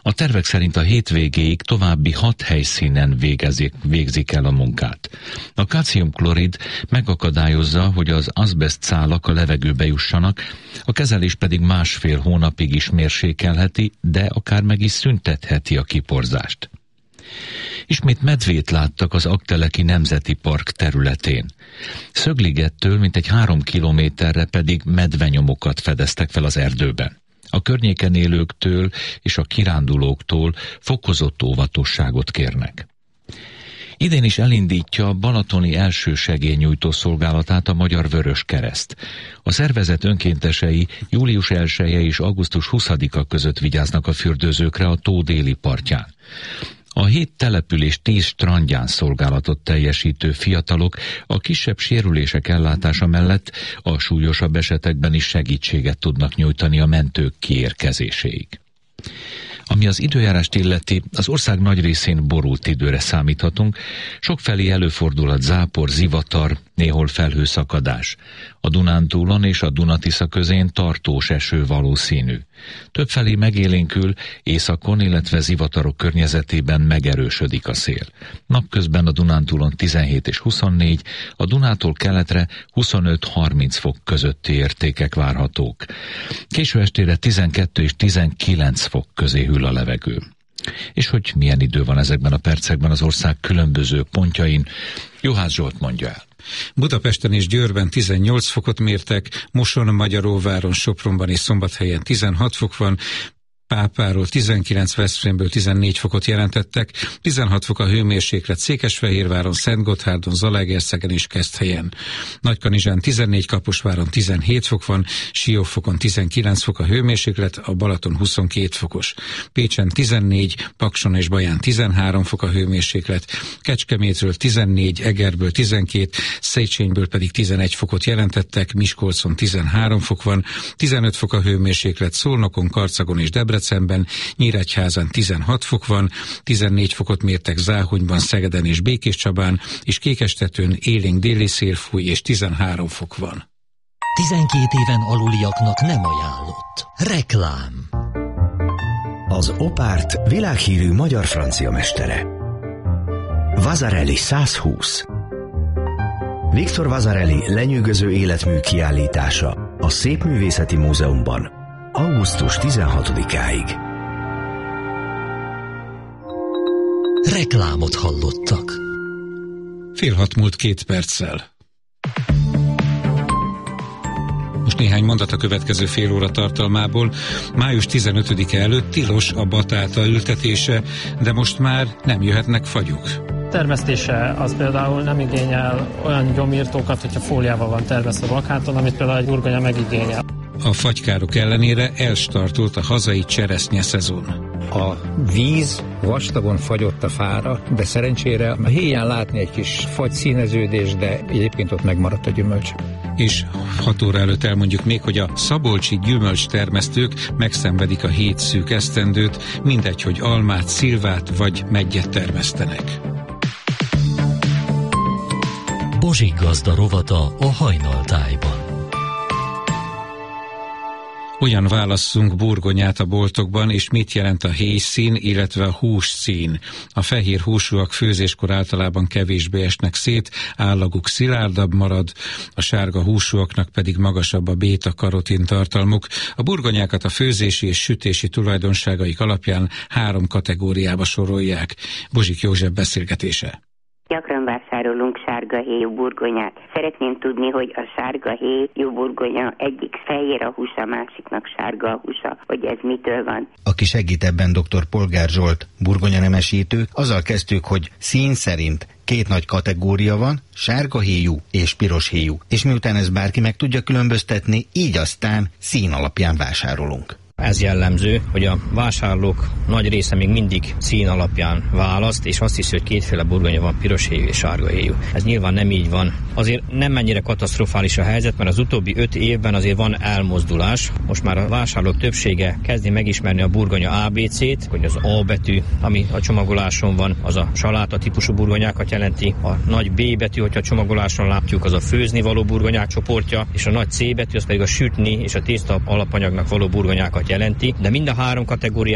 A tervek szerint a hétvégéig további 6 helyszínen végzik el a munkát. A kalciumklorid megakadályozza, hogy az azbeszt szálak a levegőbe jussanak, a kezelés pedig 1,5 hónapig is mérsékelheti, de akár meg is szüntetheti a kiporzást. Ismét medvét láttak az Aggteleki Nemzeti Park területén. Szögligettől mintegy 3 kilométerre pedig medvenyomokat fedeztek fel az erdőben. A környéken élőktől és a kirándulóktól fokozott óvatosságot kérnek. Idén is elindítja a balatoni elsősegélynyújtó szolgálatát a Magyar Vöröskereszt. A szervezet önkéntesei július 1-e és augusztus 20-a között vigyáznak a fürdőzőkre a tó déli partján. A 7 település 10 strandján szolgálatot teljesítő fiatalok a kisebb sérülések ellátása mellett a súlyosabb esetekben is segítséget tudnak nyújtani a mentők kiérkezéséig. Ami az időjárást illeti, az ország nagy részén borult időre számíthatunk, sokfelé előfordulhat zápor, zivatar, néhol felhőszakadás. A Dunántúlon és a Duna-Tisza közén tartós eső valószínű. Többfelé megélénkül, északon, illetve zivatarok környezetében megerősödik a szél. Napközben a Dunántúlon 17 és 24, a Dunától keletre 25-30 fok közötti értékek várhatók. Késő estére 12 és 19 fok közé hűl a levegő. És hogy milyen idő van ezekben a percekben az ország különböző pontjain, Juhász Zsolt mondja el. Budapesten és Győrben 18 fokot mértek, Moson, Magyaróváron, Sopronban és Szombathelyen 16 fok van, Pápáról 19, Veszprémből 14 fokot jelentettek, 16 fok a hőmérséklet Székesfehérváron, Szentgotthárdon, Zalaegerszegen és Keszthelyen. Nagykanizsán 14, Kaposváron 17 fok van, Siófokon 19 fok a hőmérséklet, a Balaton 22 fokos. Pécsen 14, Pakson és Baján 13 fok a hőmérséklet, Kecskemétről 14, Egerből 12, Széchenyből pedig 11 fokot jelentettek, Miskolcon 13 fok van, 15 fok a hőmérséklet Szolnokon, Karcagon és Debrecenben, Nyíregyházán 16 fok van, 14 fokot mértek Záhonyban, Szegeden és Békéscsabán, és Kékestetőn élénk déli szél fúj, és 13 fok van. 12 éven aluliaknak nem ajánlott. Reklám. Az Opárt világhírű magyar francia mestere. Vasarely 120. Victor Vasarely lenyűgöző életmű kiállítása a Szépművészeti Múzeumban augusztus 16-áig. Reklámot hallottak. 5:06 múlt 2 perccel. Most néhány mondat a következő fél óra tartalmából. Május 15-e előtt tilos a batáta ültetése, de most már nem jöhetnek fagyuk. Termesztése az például nem igényel olyan gyomírtókat, hogyha fóliával van termesztve a bakháton, amit például egy burgonya megigényel. A fagykárok ellenére elstartolt a hazai cseresznye szezon. A víz vastagon fagyott a fára, de szerencsére a héján látni egy kis fagyszíneződés, de egyébként ott megmaradt a gyümölcs. És 6 óra előtt elmondjuk még, hogy a szabolcsi gyümölcstermesztők megszenvedik a 7 szűk esztendőt, mindegy, hogy almát, szilvát vagy meggyet termesztenek. Bozsik Gazda rovata a Hajnaltájban. Hogyan válasszunk burgonyát a boltokban, és mit jelent a héjszín, illetve a hússzín? A fehér húsúak főzéskor általában kevésbé esnek szét, állaguk szilárdabb marad, a sárga húsúaknak pedig magasabb a béta-karotin tartalmuk. A burgonyákat a főzési és sütési tulajdonságaik alapján 3 kategóriába sorolják. Bozsik József beszélgetése. Gyakran vásárolunk sárgahéjú burgonyát. Szeretném tudni, hogy a sárgahéjú burgonya egyik fehér a húsa, másiknak sárga a húsa, hogy ez mitől van. Aki segít ebben dr. Polgár Zsolt, burgonyanemesítő, azzal kezdtük, hogy szín szerint 2 nagy kategória van, sárgahéjú és piroshéjú. És miután ezt bárki meg tudja különböztetni, így aztán szín alapján vásárolunk. Ez jellemző, hogy a vásárlók nagy része még mindig szín alapján választ, és azt hiszi, hogy 2 féle burgonya van, piroshéjú és sárgahéjú. Ez nyilván nem így van. Azért nem mennyire katasztrofális a helyzet, mert az utóbbi 5 évben azért van elmozdulás. Most már a vásárlók többsége kezdi megismerni a burgonya ABC-t, hogy az A betű, ami a csomagoláson van, az a saláta típusú burgonyákat jelenti. A nagy B betű, hogyha a csomagoláson látjuk, az a főzni való burgonyák csoportja, és a nagy C betű, az pedig a sütni és a tészta alapanyagnak való burgonyákat jelenti, de mind a 3 kategória